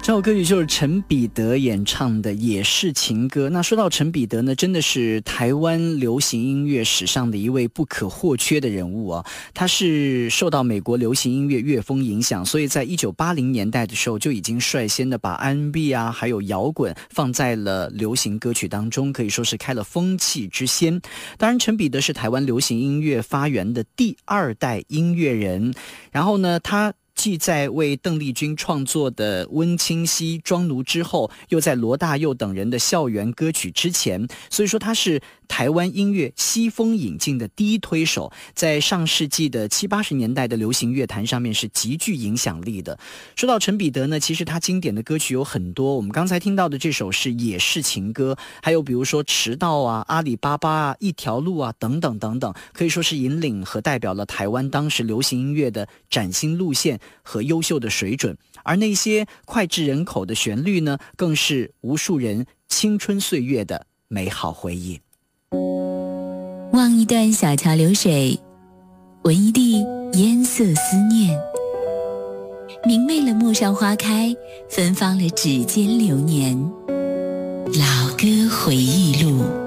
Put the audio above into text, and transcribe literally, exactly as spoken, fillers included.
这首歌曲就是陈彼得演唱的《也是情歌》。那说到陈彼得呢，真的是台湾流行音乐史上的一位不可或缺的人物啊。他是受到美国流行音乐乐风影响，所以在一九八零年代的时候就已经率先的把 R and B 啊还有摇滚放在了流行歌曲当中，可以说是开了风气之先。当然陈彼得是台湾流行音乐发源的第二代音乐人，然后呢他既在为邓丽君创作的温清溪庄奴之后，又在罗大佑等人的校园歌曲之前，所以说他是台湾音乐西风引进的第一推手，在上世纪的七八十年代的流行乐坛上面是极具影响力的。说到陈彼得呢，其实他经典的歌曲有很多，我们刚才听到的这首是也是情歌，还有比如说迟到啊、阿里巴巴啊、一条路啊等等等等，可以说是引领和代表了台湾当时流行音乐的崭新路线和优秀的水准。而那些脍炙人口的旋律呢，更是无数人青春岁月的美好回忆。 望一段小桥流水，闻一地烟色思念，明媚了陌上花开，芬芳了指尖流年。老歌回忆录。